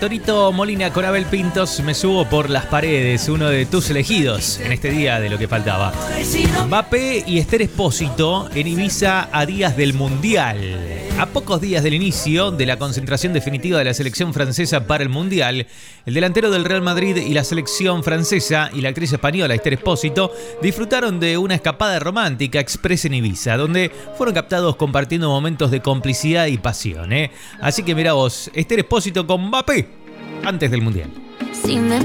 Torito Molina con Abel Pintos, Me subo por las paredes, uno de tus elegidos en este día de lo que faltaba. Mbappé y Esther Espósito en Ibiza a días del Mundial. A pocos días del inicio de la concentración definitiva de la selección francesa para el Mundial, el delantero del Real Madrid y la selección francesa y la actriz española Esther Espósito disfrutaron de una escapada romántica express en Ibiza, donde fueron captados compartiendo momentos de complicidad y pasión. Así que mira vos, Esther Espósito con Mbappé antes del Mundial.